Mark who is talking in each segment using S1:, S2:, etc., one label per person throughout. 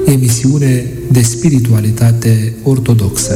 S1: emisiune de spiritualitate ortodoxă.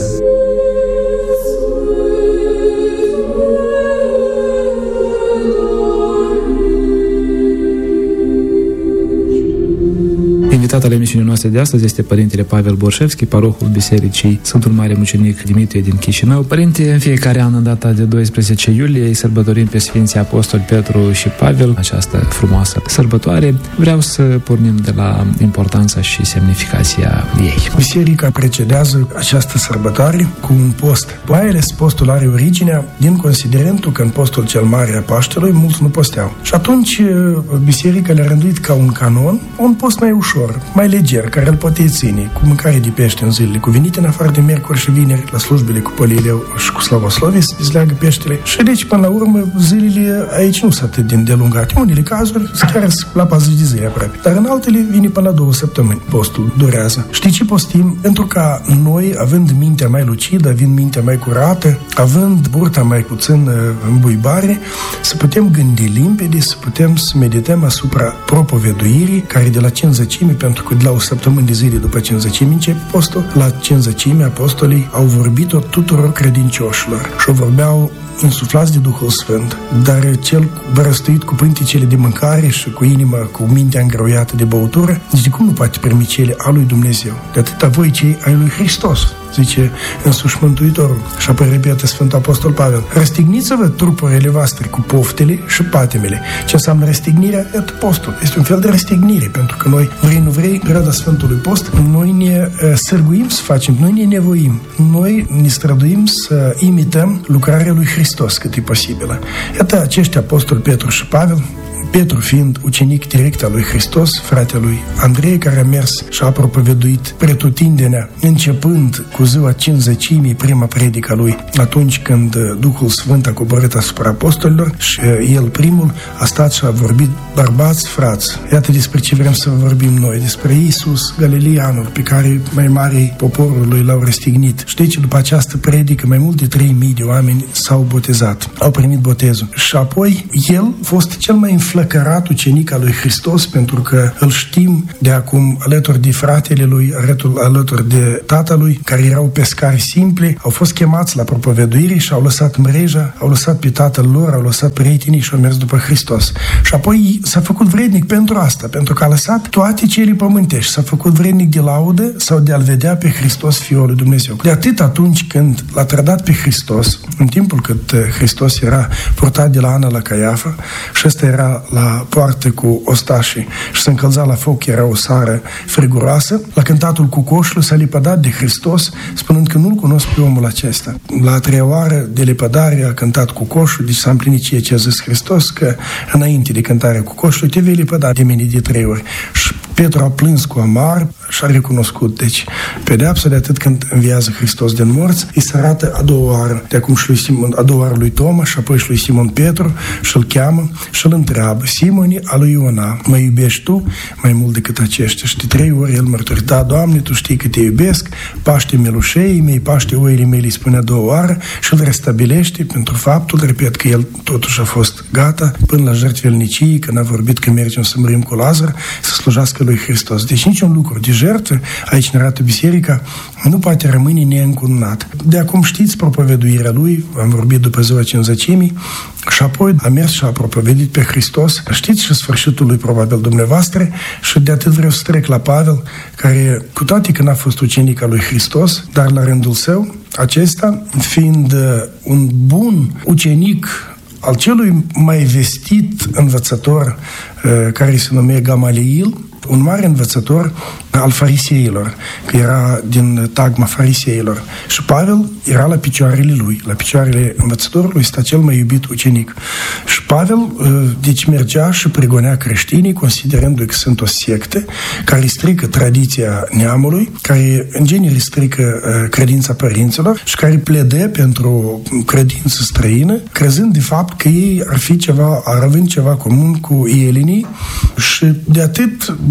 S1: Invitatul emisiunii noastre de astăzi este Părintele Pavel Borșevski, parohul Bisericii Sfântul Mare Mucenic Dimitrie din Chișinău. Părinte, în fiecare an, în data de 12 iulie, sărbătorim pe Sfinții Apostoli Petru și Pavel, această frumoasă sărbătoare. Vreau să pornim de la importanța și semnificația ei.
S2: Biserica precedează această sărbătoare cu un post. Mai ales postul are originea din considerentul că în postul cel mare a Paștelui mulți nu posteau. Și atunci Biserica le-a rânduit ca un canon un post mai ușor, mai leger, care îl poate ține, cu mâncare de pește în zilele cuvenite, în afară de miercuri și vineri, la slujbele cu Pălileu și cu Slavoslovie, se dezleagă peștele. Și deci, până la urmă, zilele aici nu sunt atât de îndelungate. Unele cazuri chiar la 40 de zile aproape. Dar în altele vine până la 2 săptămâni. Postul durează. Știi ce postim? Pentru ca noi, având mintea mai lucidă, având mintea mai curată, având burta mai puțin în buibare, să putem gândi limpede, să putem să medităm asupra propoveduirii, care de la Cinzăcime, pentru că de la o săptămână de zile după Cinzăcime începe postul, la Cinzăcime apostolii au vorbit-o tuturor credincioșilor și o vorbeau insuflați de Duhul Sfânt, dar cel răstuit cu pântecele de mâncare și cu inima, cu mintea îngreuiată de băutură, zice, cum nu poate primi cele a lui Dumnezeu? De atâta voi cei ai lui Hristos, zice însuși Mântuitorul. Și apoi repetă Sfântul Apostol Pavel, răstigniți-vă trupurile voastre cu poftele și patimele. Ce înseamnă răstignirea? Iată postul. Este un fel de răstignire, pentru că noi, vrei nu vrei, grada Sfântului Post, noi ne sârguim să facem, noi ne nevoim, noi ne străduim să imităm lucrarea lui Hristos cât e posibilă. Iată acești apostoli Petru și Pavel, Petru fiind ucenic direct al lui Hristos, fratele lui Andrei, care a mers și a propovăduit pretutindenea, începând cu ziua Cinzăcimii, prima predică lui, atunci când Duhul Sfânt a coborât asupra apostolilor și el primul a stat și a vorbit, bărbați, frați. Iată despre ce vrem să vorbim noi, despre Iisus Galileanul, pe care mai mari poporul lui l-au răstignit. Și deci, după această predică, mai mult de 3000 de oameni s-au botezat, au primit botezul. Și apoi, el a fost cel mai înflăcărat ucenic al lui Hristos, pentru că îl știm de acum alături de fratele lui, alături de tatălui, care erau pescari simpli, au fost chemați la propovăduire și au lăsat mreja, au lăsat pe tatăl lor, au lăsat prietenii și au mers după Hristos. Și apoi s-a făcut vrednic pentru asta, pentru că a lăsat toate cele pământești, s-a făcut vrednic de laudă sau de a-L vedea pe Hristos, Fiul lui Dumnezeu. De atât atunci când l-a trădat pe Hristos, în timpul cât Hristos era purtat de la Ana la Caiafa și ăsta era la poartă cu ostașii și se încălza la foc, era o sară friguroasă, la cântatul cu coșul s-a lepădat de Hristos, spunând că nu-L cunosc pe omul acesta. La a treia oară de lepădare a cântat cu coșul, deci s-a împlinit ceea ce a zis Hristos, că înainte de cântarea cu coșul te vei lepăda de mine de 3 ori. Și Petru a plâns cu amar și a recunoscut. Deci, pedeapsa de atât când înviază Hristos din morți, îi se arată a doua oară. De acum și lui Simon, a doua oară lui Toma și apoi și lui Simon Petru și îl cheamă și îl întreabă: Simone, a lui Iona, mă iubești tu mai mult decât aceștia? Și de 3 ori el mărturie: da, Doamne, tu știi că te iubesc, paște melușeii mei, paște oile mele, îi spune a doua oară și îl restabilește pentru faptul, repet, că el totuși a fost gata până la jertfelnicii, când a vorbit că mergem să mărim cu Lazar, să slujească lui Hristos. Deci niciun lucru de jertfă, aici ne arată biserica, nu poate rămâne neîncununat. De acum știți propovăduirea lui, am vorbit după ziua Cinzăcimii, și apoi a mers și a propovăduit pe Hristos. Știți și sfârșitul lui probabil dumneavoastră, și de atât vreau să trec la Pavel, care, cu toate că n-a fost ucenic al lui Hristos, dar la rândul său, acesta, fiind un bun ucenic al celui mai vestit învățător, care se numea Gamaliel, un mare învățător al fariseilor, că era din tagma fariseilor. Și Pavel era la picioarele lui, la picioarele învățătorului sta cel mai iubit ucenic. Și Pavel, deci, mergea și pregonea creștinii, considerându-i că sunt o sectă care strică tradiția neamului, care în genere strică credința părinților și care pledă pentru credință străină, crezând de fapt că ei ar fi ceva, ar avea ceva comun cu elenii, și de atât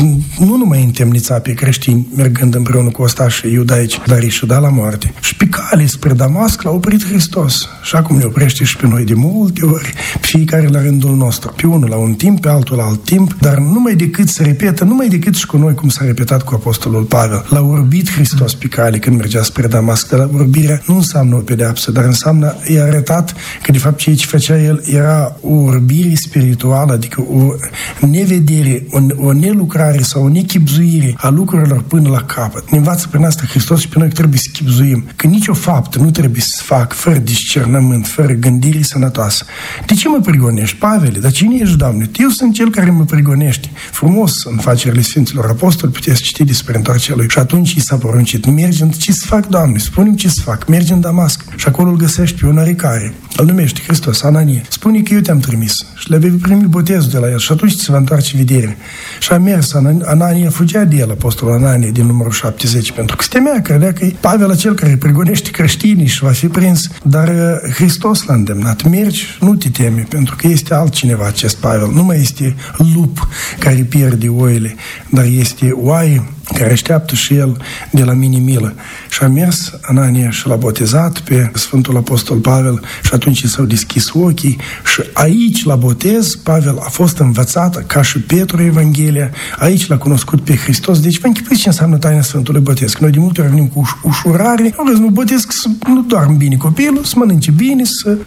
S2: nu numai întemnița pe creștini, mergând împreună cu ostașii iudaici, dar îi și da la moarte. Și pe cale spre Damasc l-a oprit Hristos. Și acum ne oprește și pe noi de multe ori, fiecare la rândul nostru. Pe unul la un timp, pe altul la alt timp, dar numai decât se repetă, numai decât și cu noi, cum s-a repetat cu apostolul Pavel. L-a orbit Hristos pe cale când mergea spre Damasc. Dar orbirea nu înseamnă o pedeapsă, dar înseamnă, i-a arătat că de fapt ceea ce făcea el era o orbire spirituală, adică o nevedere, o nelucrare sau o nechibzuire a lucrurilor până la capăt. Ne învață prin asta Hristos și pe noi că trebuie să chibzuim, că nicio faptă nu trebuie să fac fără discernământ, fără gândire sănătoasă. De ce mă prigonești, Pavele? Dar cine ești, Doamne? Eu sunt cel care mă prigonește. Frumos, în facerile Sfinților Apostoli, puteți citi despre întoarcerea lui. Și atunci i s-a poruncit, mergem, ce să fac, Doamne? Spune-mi ce să fac. Mergi în Damasc. Și acolo îl găsești pe un oricare. Îl numește Hristos, Ananie. Spune că eu te-am trimis și le vei primi botezul de la el și atunci se va întoarce vederea. Și a mers, Anania fugea de el, apostolul Ananie, din numărul 70, pentru că se temea, credea că e Pavel acel care prigonește creștinii și va fi prins. Dar Hristos l-a îndemnat. Mergi, nu te teme, pentru că este altcineva acest Pavel. Nu mai este lup care pierde oile, dar este oaie care așteaptă și el de la mine milă. Și a mers Anania și l-a botezat pe Sfântul Apostol Pavel și atunci i s-au deschis ochii și aici la botez Pavel a fost învățat ca și Petru Evanghelia, aici l-a cunoscut pe Hristos. Deci vă închipuiți ce înseamnă taina Sfântului Botez. Că noi de multe ori venim cu ușurare, nu botez să nu doarmă bine copilul, să mănânce bine,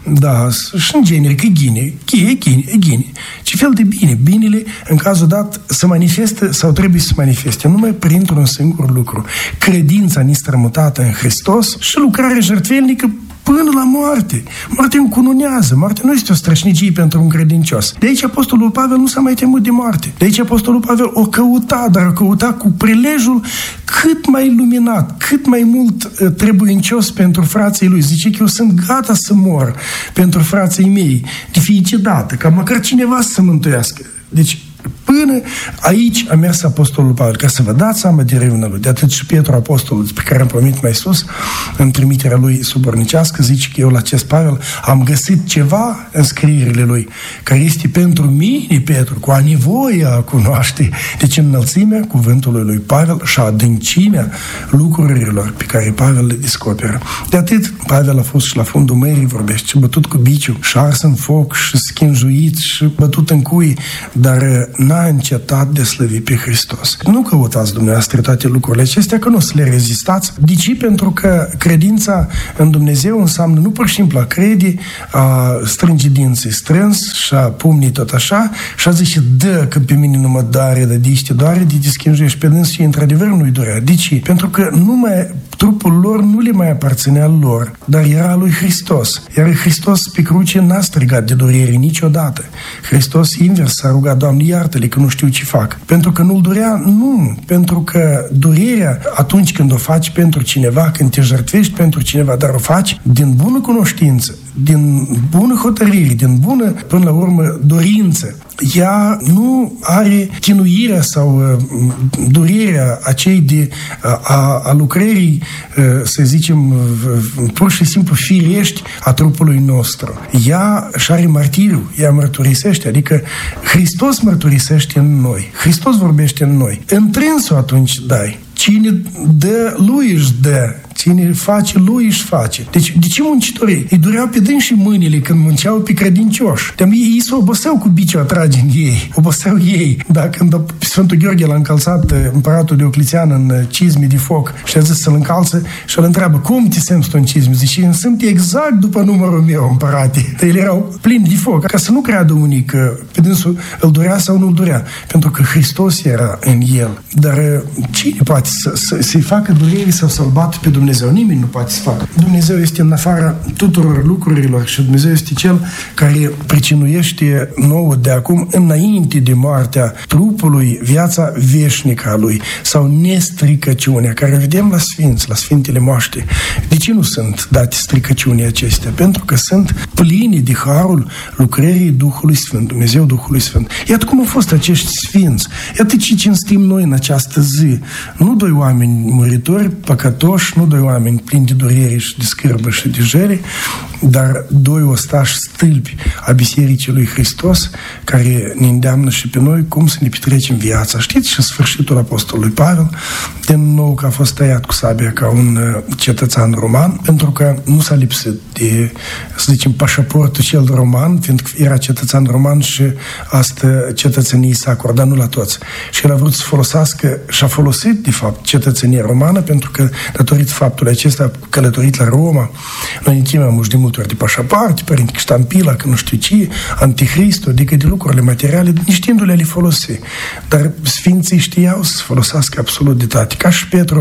S2: și în genere că ghine. Ce fel de bine? Binele în cazul dat se manifestă sau trebuie să se manifeste numai printr-un singur lucru. Credința nestrămutată în Hristos și lucrarea jertfelnică până la moarte. Moartea încununează. Moartea nu este o strășnicie pentru un credincios. De aici apostolul Pavel nu s-a mai temut de moarte. De aici apostolul Pavel o căuta, dar o căuta cu prilejul cât mai luminat, cât mai mult trebuincios pentru frații lui. Zice că eu sunt gata să mor pentru frații mei, de fiecare dată, ca măcar cineva să se mântuiască. Deci, până aici a mers apostolul Pavel, ca să vă dați seama de reuniunea lui. De atât și Petru apostolul, pe care am pomenit mai sus, în trimiterea lui subornicească, zice că eu la acest Pavel am găsit ceva în scrierile lui, care este pentru mine, Petru, cu a nevoie a cunoaște. Deci înălțimea cuvântului lui Pavel și adâncimea lucrurilor pe care Pavel le descoperă. De atât, Pavel a fost și la fundul mării, vorbește, și bătut cu biciu, și ars în foc, și schinjuit, și bătut în cui, dar n-a încetat de slăvi pe Hristos. Nu căutați dumneavoastră toate lucrurile acestea, că nu o să le rezistați. De ce? Pentru că credința în Dumnezeu înseamnă nu pur și simplu a crede, a strânge dinții strâns și a pumnii tot așa și a zice, că pe mine nu mă doare, dar de ce doare, de te schinjuiești pe dâns și într-adevăr nu-i dorea. De ce? Pentru că trupul lor nu le mai aparținea lor, dar era lui Hristos. Iar Hristos pe cruce n-a strigat de durere niciodată. Hristos invers s-a rugat, Doamne, iartă-le că nu știu ce fac. Pentru că nu-l durea? Nu. Pentru că durerea, atunci când o faci pentru cineva, când te jertfești pentru cineva, dar o faci din bună cunoștință, din bună hotărâre, din bună, până la urmă, dorință. Ea nu are chinuirea sau durerea a lucrării, să zicem, pur și simplu firești a trupului nostru. Ea și are martiriu, ea mărturisește, adică Hristos mărturisește în noi. Hristos vorbește în noi. Întrânsul atunci dai. Cine dă, lui își dă. Cine face, lui își face. Deci, de ce muncitorii? Îi dureau pe dânsii mâinile când munceau pe credincioși. Ei se oboseau cu biciul atrage în ei. Oboseau ei. Dar când Sfântul Gheorghe l-a încălțat împăratul Diocletian în cizme de foc și a zis să-l încalță și îl întreabă, cum te simți tu în cizme? Zice, îmi simt exact după numărul meu, împărate. Dar ele erau plini de foc. Ca să nu creadă unii că pe dânsul îl durea sau nu îl durea. Pentru că Hristos era în el. Dar cine poate să-i facă durere sau să-l bată pe Dumnezeu? Nimeni nu poate să facă. Dumnezeu este în afara tuturor lucrurilor și Dumnezeu este Cel care pricinuiește nouă de acum, înainte de moartea trupului, viața veșnică a Lui sau nestricăciunea, care vedem la Sfinți, la Sfintele Moaște. De ce nu sunt date stricăciunii acestea? Pentru că sunt pline de harul lucrării Duhului Sfânt, Dumnezeu Duhului Sfânt. Iată cum au fost acești Sfinți. Iată ce cinstim noi în această zi. Nu doi oameni muritori, păcătoși, nu doi doi oameni plini de durere și de scârbă și de jele, dar doi ostași stâlpi a Bisericii lui Hristos, care ne îndeamnă și pe noi cum să ne petrecem viața. Știți și sfârșitul apostolului Pavel, din nou că a fost tăiat cu sabia ca un cetățean roman, pentru că nu s-a lipsit de, să zicem, pașaportul cel roman, fiindcă era cetățean roman și asta cetățenie s-a acordat nu la toți. Și el a vrut să folosească și a folosit, de fapt, cetățenia romană, pentru că, datorită faptului acesta, a călătorit la Roma, noi ne chemăm de multe ori de pașaparte, părinte ștampila, că nu știu ce, anticristul, adică de lucrurile materiale, neștiindu-le le folosi. Dar sfinții știau să folosească absolut de toate. Ca și Petru,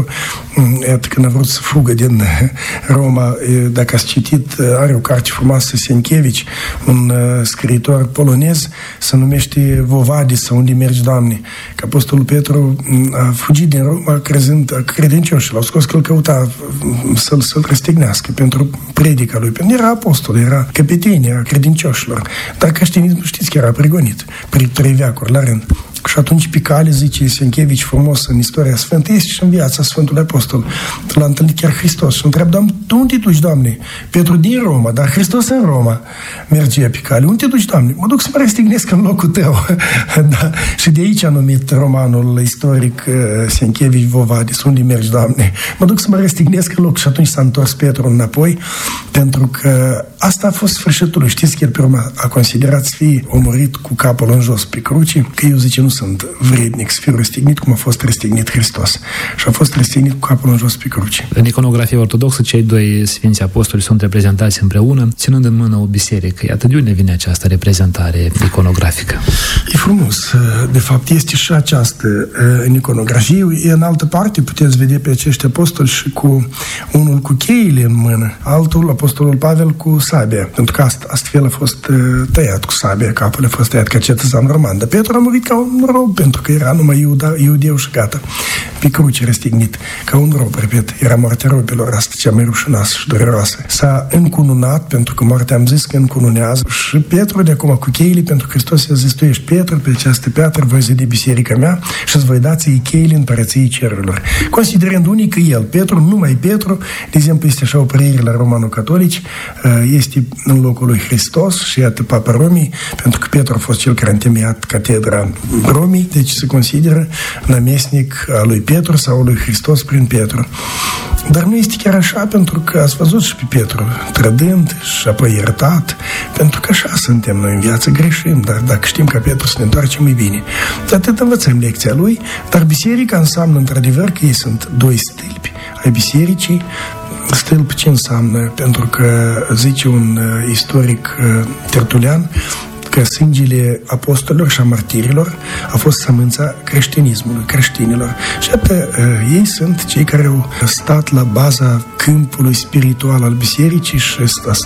S2: când a vrut să fugă din Roma, dacă ați citit, are o carte frumoasă, Sienkiewicz, un scriitor polonez, se numește Vovadis, sau Unde mergi, Doamne? Că apostolul Petru a fugit din Roma credincioși, l-au scos că îl căuta să-l răstignească pentru predica lui. Pentru că era apostol, era căpetenia credincioșilor. Dar creștinismul, știți că era prigonit, 3 veacuri la rând. Și atunci pe cale, zice Sienkiewicz frumos în istoria Sfântă, este și în viața Sfântului Apostol. L-a întâlnit chiar Hristos și întreabă, Doamne, tu unde te duci, Doamne? Petru din Roma, dar Hristos în Roma mergea pe cale. Unde te duci, Doamne? Mă duc să mă răstignesc în locul tău. Da. Și de aici a numit romanul istoric Sienkiewicz Vovadis, Unde mergi, Doamne? Mă duc să mă răstignesc în loc. Și atunci s-a întors Petru înapoi, pentru că asta a fost sfârșitul lui. Știți că el pe urmă a considerat să fie omorât cu capul în jos pe cruce, că eu, zice, nu sunt vrednic să fiu răstignit cum a fost răstignit Hristos. Și a fost răstignit cu capul în jos pe cruce.
S1: În iconografia ortodoxă, cei doi Sfinți Apostoli sunt reprezentați împreună, ținând în mână o biserică. Iată de unde vine această reprezentare iconografică.
S2: E frumos. De fapt, este și această în iconografie. În altă parte puteți vedea pe acești apostoli și cu unul cu cheile în mână, altul, apostolul Pavel, cu sabia. Pentru că astfel a fost tăiat cu sabia, capul a fost tăiat ca cetățean roman. Dar Petru a murit ca un rob, pentru că era numai iudeu și gata. Pe cruce răstignit, ca un rob, repet. Era moartea robilor, asta cea mai rușinoasă și dureroasă. S-a încununat, pentru că moartea am zis că încununează. Și Petru de acum cu cheile, pentru că Hristos i-a zis, tu ești Petru, pe această piatră voi zidi biserica mea și îți voi da ție cheile împărăției cerurilor. Considerând unii că el, Petru, numai Petru, de exemplu, este așa o părere la romano-catolici, este în locul lui Hristos și iată Papa Romii, pentru că Petru a fost cel care a întemeiat catedra Romii, deci se consideră namestnic al lui Petru sau al lui Hristos prin Petru. Dar nu este chiar așa, pentru că ați văzut și pe Petru trădând și apoi iertat, pentru că așa suntem noi în viață, greșim, dar dacă știm ca Petru să ne întoarcem, e bine. De atât învățăm lecția lui, dar biserica înseamnă într-adevăr că ei sunt doi stâlpi ai bisericii. Stâlp ce înseamnă? Pentru că zice un istoric Tertulian că sângele apostolilor și a martirilor a fost sămânța creștinismului, creștinilor. Și atât, ei sunt cei care au stat la baza câmpului spiritual al bisericii și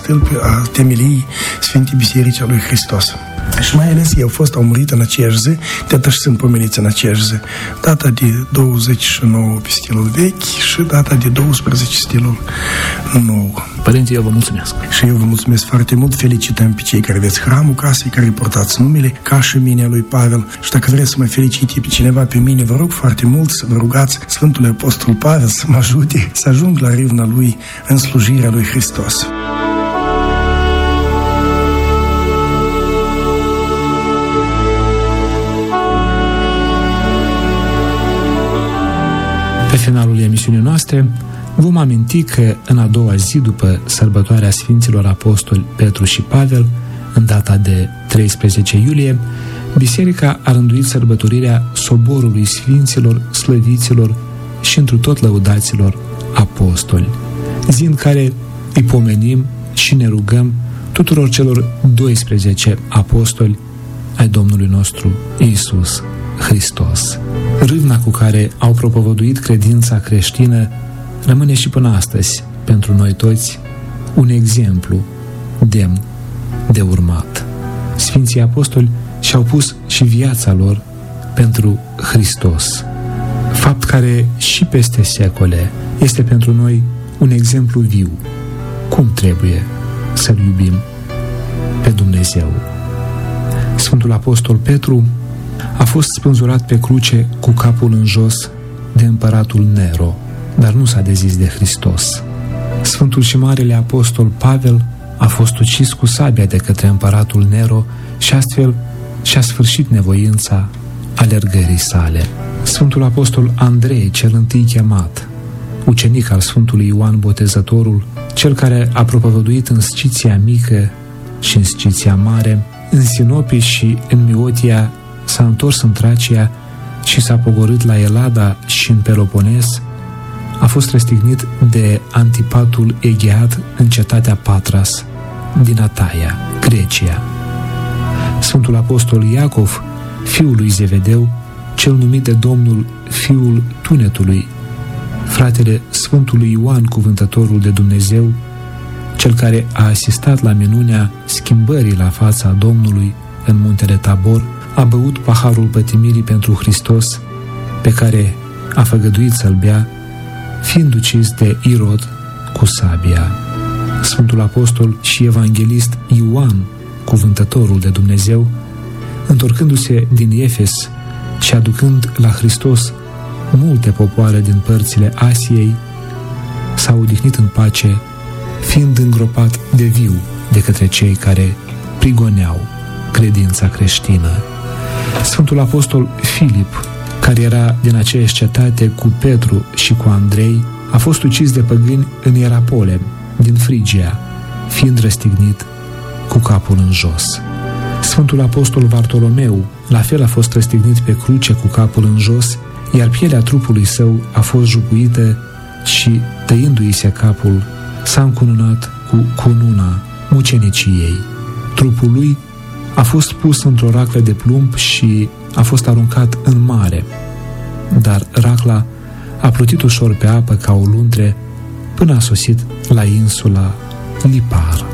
S2: a temeliei Sfintei Biserici a lui Hristos. Și mai ales ei au murit în aceeași zi, de atât și sunt pomeniți în aceeași zi. Data de 29 pe stilul vechi și data de 12 stilul nou.
S1: Părinte, eu vă mulțumesc.
S2: Și eu vă mulțumesc foarte mult. Felicităm pe cei care aveți hramul casei, care portați numele, ca și mine, lui Pavel. Și dacă vreți să mă felicite pe cineva, pe mine, vă rog foarte mult să vă rugați Sfântul Apostol Pavel să mă ajute să ajung la râvna lui în slujirea lui Hristos.
S1: Pe finalul emisiunii noastre vom aminti că în a doua zi după sărbătoarea Sfinților Apostoli Petru și Pavel, în data de 13 iulie, Biserica a rânduit sărbătorirea soborului Sfinților, Slăviților și întru tot lăudaților apostoli, zi în care îi pomenim și ne rugăm tuturor celor 12 apostoli ai Domnului nostru Iisus Hristos. Râvna cu care au propovăduit credința creștină rămâne și până astăzi pentru noi toți un exemplu demn de urmat. Sfinții apostoli și-au pus și viața lor pentru Hristos, fapt care și peste secole este pentru noi un exemplu viu cum trebuie să-L iubim pe Dumnezeu. Sfântul Apostol Petru a fost spânzurat pe cruce cu capul în jos de împăratul Nero, dar nu s-a dezis de Hristos. Sfântul și Marele Apostol Pavel a fost ucis cu sabia de către împăratul Nero și astfel și-a sfârșit nevoința alergării sale. Sfântul Apostol Andrei, cel întâi chemat, ucenic al Sfântului Ioan Botezătorul, cel care a propovăduit în Sciția Mică și în Sciția Mare, în Sinopii și în Miotia, s-a întors în Tracia și s-a pogorât la Elada și în Pelopones, a fost răstignit de Antipatul Egeat în cetatea Patras din Ataia, Grecia. Sfântul Apostol Iacov, fiul lui Zevedeu, cel numit de Domnul fiul Tunetului, fratele Sfântului Ioan Cuvântătorul de Dumnezeu, cel care a asistat la minunea schimbării la fața Domnului în muntele Tabor, a băut paharul pătimirii pentru Hristos, pe care a făgăduit să-l bea, fiind ucis de Irod cu sabia. Sfântul Apostol și Evanghelist Ioan, Cuvântătorul de Dumnezeu, întorcându-se din Efes și aducând la Hristos multe popoare din părțile Asiei, s-a odihnit în pace, fiind îngropat de viu de către cei care prigoneau credința creștină. Sfântul Apostol Filip, care era din aceeași cetate cu Petru și cu Andrei, a fost ucis de păgâni în Ierapole, din Frigia, fiind răstignit cu capul în jos. Sfântul Apostol Bartolomeu, la fel a fost răstignit pe cruce cu capul în jos, iar pielea trupului său a fost jupuită și, tăindu-i se capul, s-a încununat cu cununa muceniciei. Trupul lui a fost pus într-o raclă de plumb și a fost aruncat în mare, dar racla a plutit ușor pe apă ca o luntre până a sosit la insula Lipar.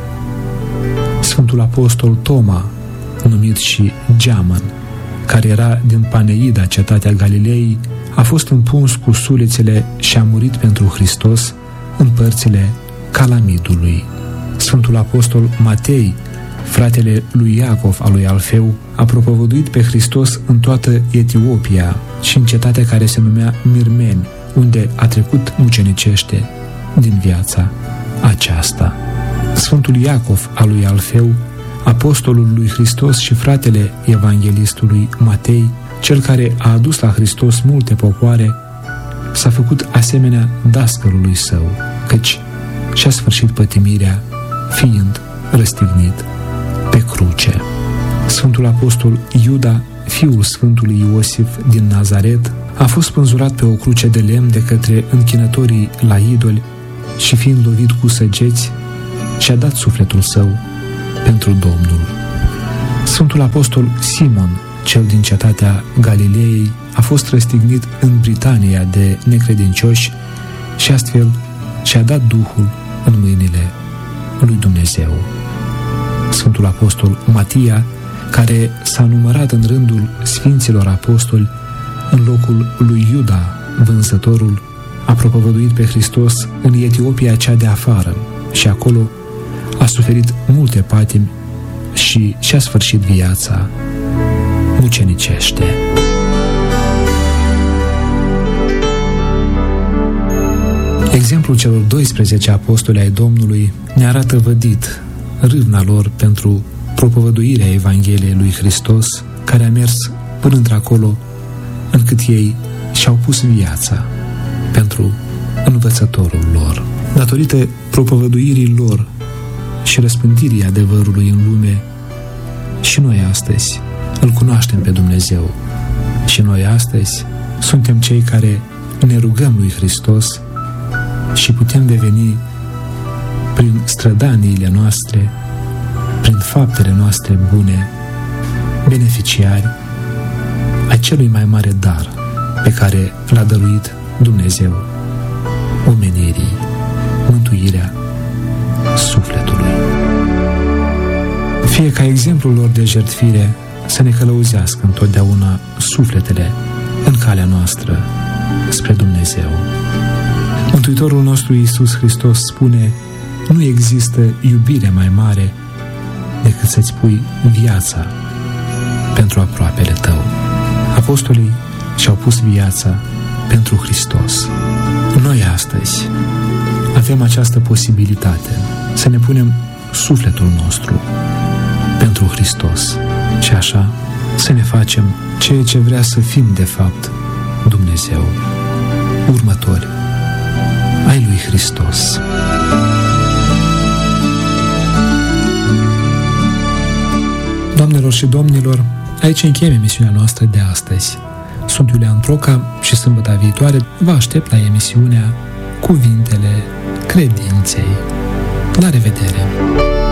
S1: Sfântul Apostol Toma, numit și Geamăn, care era din Paneida, cetatea Galilei, a fost împuns cu sulițele și a murit pentru Hristos în părțile Calamidului. Sfântul Apostol Matei, fratele lui Iacov al lui Alfeu, a propovăduit pe Hristos în toată Etiopia și în cetatea care se numea Mirmeni, unde a trecut mucenicește din viața aceasta. Sfântul Iacov al lui Alfeu, apostolul lui Hristos și fratele evanghelistului Matei, cel care a adus la Hristos multe popoare, s-a făcut asemenea dascălului său, căci și-a sfârșit pătimirea fiind răstignit pe cruce. Sfântul Apostol Iuda, fiul Sfântului Iosif din Nazaret, a fost spânzurat pe o cruce de lemn de către închinătorii la idoli și fiind lovit cu săgeți, și-a dat sufletul său pentru Domnul. Sfântul Apostol Simon, cel din cetatea Galileei, a fost răstignit în Britania de necredincioși și astfel și-a dat Duhul în mâinile lui Dumnezeu. Sfântul Apostol Matia, care s-a numărat în rândul Sfinților Apostoli, în locul lui Iuda, vânzătorul, a propovăduit pe Hristos în Etiopia cea de afară și acolo a suferit multe patimi și și-a sfârșit viața mucenicește. Exemplul celor 12 apostoli ai Domnului ne arată vădit râvna lor pentru propovăduirea Evangheliei lui Hristos, care a mers până într-acolo încât ei și-au pus viața pentru învățătorul lor. Datorită propovăduirii lor și răspândirii adevărului în lume, și noi astăzi îl cunoaștem pe Dumnezeu. Și noi astăzi suntem cei care ne rugăm lui Hristos și putem deveni, prin strădaniile noastre, prin faptele noastre bune, beneficiari ai celui mai mare dar pe care l-a dăruit Dumnezeu omenirii, mântuirea sufletului. Fie ca exemplul lor de jertfire să ne călăuzească întotdeauna sufletele în calea noastră spre Dumnezeu. Mântuitorul nostru Iisus Hristos spune: nu există iubire mai mare decât să-ți pui viața pentru aproapele tău. Apostolii și-au pus viața pentru Hristos. Noi astăzi avem această posibilitate să ne punem sufletul nostru pentru Hristos și așa să ne facem ceea ce vrea să fim de fapt Dumnezeu, următori ai lui Hristos. Doamnelor și domnilor, aici încheiem emisiunea noastră de astăzi. Sunt Iulian Troca și sâmbătă viitoare vă aștept la emisiunea Cuvintele Credinței. La revedere!